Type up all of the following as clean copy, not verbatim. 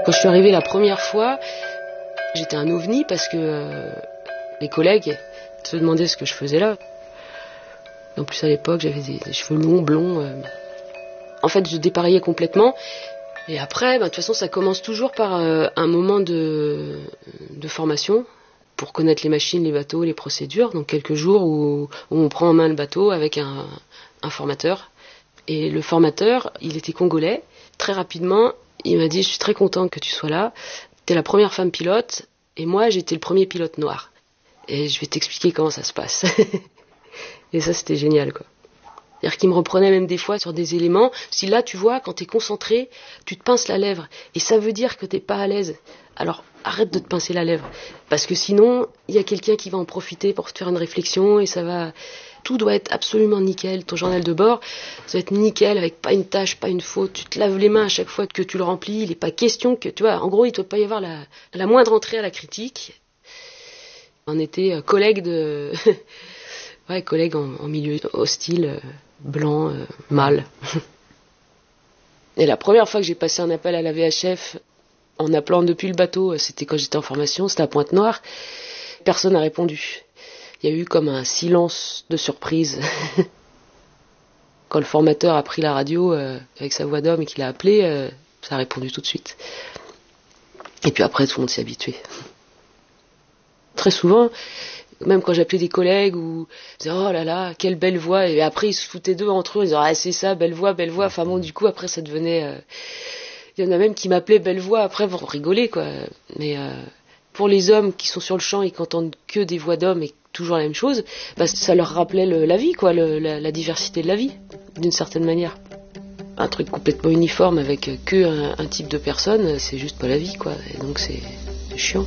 Quand je suis arrivée la première fois, j'étais un ovni parce que les collègues se demandaient ce que je faisais là. En plus, à l'époque, j'avais des cheveux longs, blonds. En fait, je dépareillais complètement. Et après, de toute façon, ça commence toujours par un moment de formation pour connaître les machines, les bateaux, les procédures. Donc quelques jours où on prend en main le bateau avec un formateur. Et le formateur, il était congolais. Très rapidement, il m'a dit « Je suis très content que tu sois là. T'es la première femme pilote et moi, j'étais le premier pilote noir. Et je vais t'expliquer comment ça se passe. » Et ça, c'était génial, quoi. C'est-à-dire qu'il me reprenait même des fois sur des éléments. Si là, tu vois, quand t'es concentré, tu te pinces la lèvre. Et ça veut dire que t'es pas à l'aise. Alors, arrête de te pincer la lèvre. Parce que sinon, il y a quelqu'un qui va en profiter pour te faire une réflexion et ça va... Tout doit être absolument nickel. Ton journal de bord, ça doit être nickel, avec pas une tache, pas une faute. Tu te laves les mains à chaque fois que tu le remplis. Il n'est pas question que, tu vois, en gros, il ne doit pas y avoir la moindre entrée à la critique. On était collègues de... ouais, collègues en milieu hostile, blanc, mâle. Et la première fois que j'ai passé un appel à la VHF, en appelant depuis le bateau, c'était quand j'étais en formation, c'était à Pointe-Noire, personne n'a répondu. Il y a eu comme un silence de surprise. Quand le formateur a pris la radio avec sa voix d'homme et qu'il a appelé, ça a répondu tout de suite. Et puis après, tout le monde s'est habitué. Très souvent, même quand j'appelais des collègues ou je disais oh là là, quelle belle voix, et après ils se foutaient d'eux entre eux, ils disaient ah c'est ça, belle voix, enfin bon du coup après ça devenait... Il y en a même qui m'appelaient belle voix après pour rigoler quoi. Mais pour les hommes qui sont sur le champ et qui entendent que des voix d'hommes et toujours la même chose, ça leur rappelait la vie quoi, la diversité de la vie, d'une certaine manière. Un truc complètement uniforme avec que un type de personne, c'est juste pas la vie quoi, et donc c'est chiant.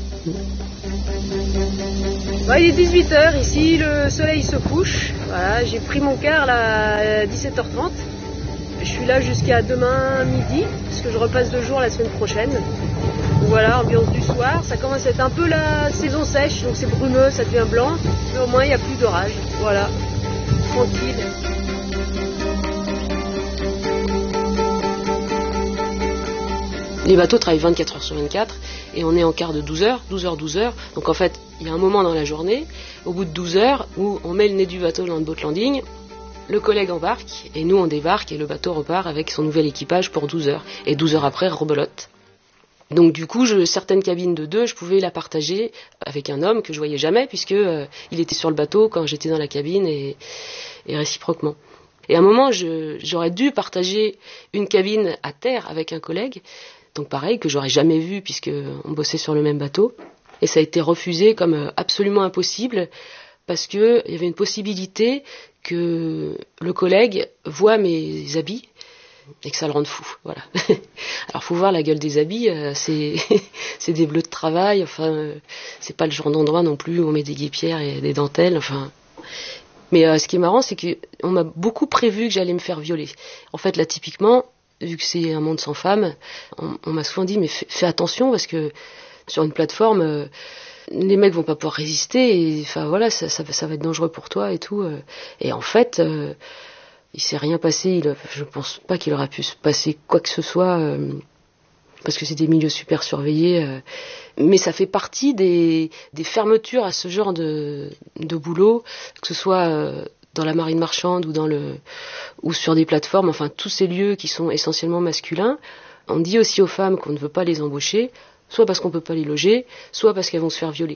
Il est 18h ici, le soleil se couche. Voilà, j'ai pris mon quart là à 17h30. Je suis là jusqu'à demain midi, parce que je repasse 2 jours la semaine prochaine. Donc voilà, ambiance du soir. Ça commence à être un peu la saison sèche, donc c'est brumeux, ça devient blanc. Mais au moins il n'y a plus d'orage. Voilà, tranquille. Les bateaux travaillent 24 heures sur 24 et on est en quart de 12 heures. Donc en fait, il y a un moment dans la journée, au bout de 12 heures, où on met le nez du bateau dans le boat landing, le collègue embarque et nous on débarque et le bateau repart avec son nouvel équipage pour 12 heures. Et 12 heures après, rebelote. Donc du coup, certaines cabines de 2, je pouvais la partager avec un homme que je voyais jamais puisque il était sur le bateau quand j'étais dans la cabine et réciproquement. Et à un moment, j'aurais dû partager une cabine à terre avec un collègue. Donc pareil, que j'aurais jamais vu puisqu'on bossait sur le même bateau. Et ça a été refusé comme absolument impossible parce qu'il y avait une possibilité que le collègue voit mes habits et que ça le rende fou. Voilà. Alors faut voir la gueule des habits, c'est des bleus de travail, enfin c'est pas le genre d'endroit non plus où on met des guêpières et des dentelles, enfin... Mais ce qui est marrant, c'est qu'on m'a beaucoup prévu que j'allais me faire violer. En fait, là, typiquement, vu que c'est un monde sans femmes, on m'a souvent dit, mais fais attention, parce que sur une plateforme, les mecs vont pas pouvoir résister, et enfin voilà, ça va être dangereux pour toi et tout. Et en fait, il s'est rien passé, je pense pas qu'il aurait pu se passer quoi que ce soit, parce que c'est des milieux super surveillés, mais ça fait partie des fermetures à ce genre de boulot, que ce soit dans la marine marchande ou sur des plateformes, enfin tous ces lieux qui sont essentiellement masculins. On dit aussi aux femmes qu'on ne veut pas les embaucher, soit parce qu'on ne peut pas les loger, soit parce qu'elles vont se faire violer.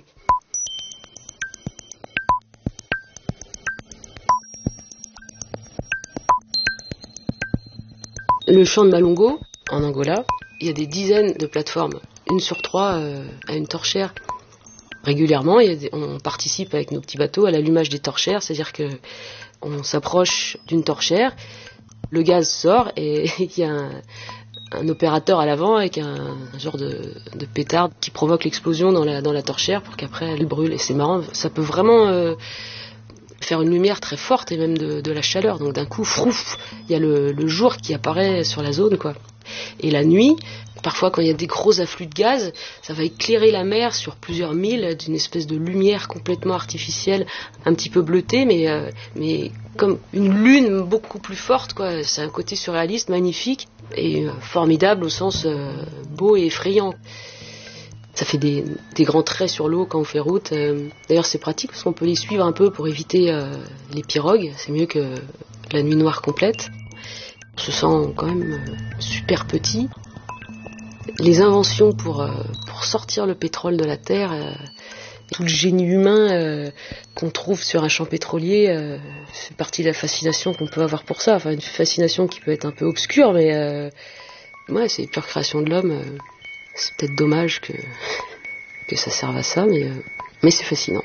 Le champ de Malongo, en Angola, il y a des dizaines de plateformes, 1 sur 3 à une torchère. Régulièrement, on participe avec nos petits bateaux à l'allumage des torchères, c'est-à-dire qu'on s'approche d'une torchère, le gaz sort et il y a un opérateur à l'avant avec un genre de pétard qui provoque l'explosion dans la torchère pour qu'après elle brûle. Et c'est marrant, ça peut vraiment faire une lumière très forte et même de la chaleur. Donc d'un coup, frouf, il y a le jour qui apparaît sur la zone, quoi. Et la nuit, parfois quand il y a des gros afflux de gaz, ça va éclairer la mer sur plusieurs milles d'une espèce de lumière complètement artificielle, un petit peu bleutée, mais comme une lune beaucoup plus forte, quoi. C'est un côté surréaliste, magnifique et formidable au sens beau et effrayant. Ça fait des grands traits sur l'eau quand on fait route. D'ailleurs, c'est pratique parce qu'on peut les suivre un peu pour éviter les pirogues. C'est mieux que la nuit noire complète. On se sent quand même super petit. Les inventions pour sortir le pétrole de la terre, tout le génie humain qu'on trouve sur un champ pétrolier, fait partie de la fascination qu'on peut avoir pour ça. Enfin, une fascination qui peut être un peu obscure, mais ouais, c'est pure création de l'homme. C'est peut-être dommage que ça serve à ça, mais c'est fascinant.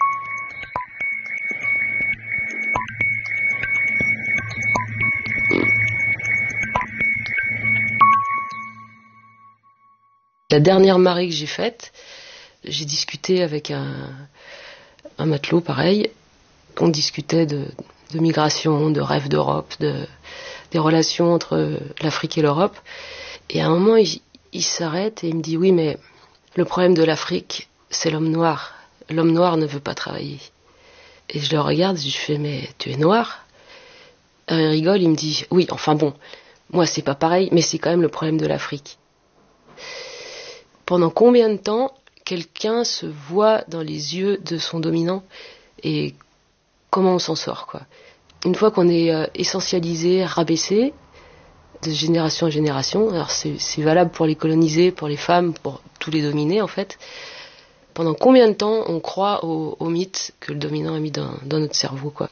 La dernière marée que j'ai faite, j'ai discuté avec un matelot pareil. On discutait de migration, de rêve d'Europe, des relations entre l'Afrique et l'Europe. Et à un moment, il s'arrête et il me dit « Oui, mais le problème de l'Afrique, c'est l'homme noir. L'homme noir ne veut pas travailler. » Et je le regarde et je fais « Mais tu es noir ?» Il rigole, il me dit « Oui, enfin bon, moi c'est pas pareil, mais c'est quand même le problème de l'Afrique. » Pendant combien de temps quelqu'un se voit dans les yeux de son dominant et comment on s'en sort, quoi. Une fois qu'on est essentialisé, rabaissé, de génération en génération, alors c'est valable pour les colonisés, pour les femmes, pour tous les dominés en fait, pendant combien de temps on croit au mythe que le dominant a mis dans notre cerveau, quoi.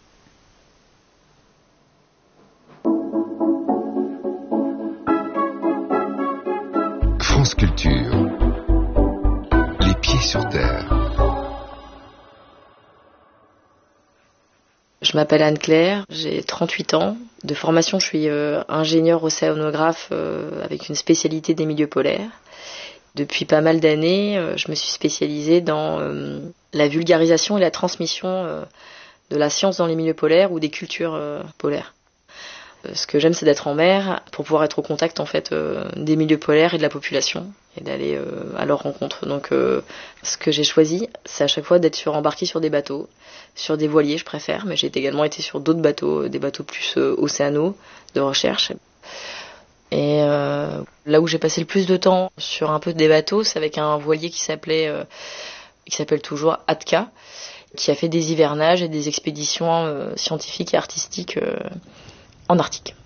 France Culture. Les pieds sur terre. Je m'appelle Anne-Claire, j'ai 38 ans. De formation, je suis ingénieure océanographe avec une spécialité des milieux polaires. Depuis pas mal d'années, je me suis spécialisée dans la vulgarisation et la transmission de la science dans les milieux polaires ou des cultures polaires. Ce que j'aime, c'est d'être en mer pour pouvoir être au contact en fait des milieux polaires et de la population et d'aller à leur rencontre. Donc, ce que j'ai choisi, c'est à chaque fois d'être embarqué sur des bateaux, sur des voiliers, je préfère, mais j'ai également été sur d'autres bateaux, des bateaux plus océanaux de recherche. Et là où j'ai passé le plus de temps sur un peu des bateaux, c'est avec un voilier qui s'appelle toujours Atka, qui a fait des hivernages et des expéditions scientifiques et artistiques en Arctique.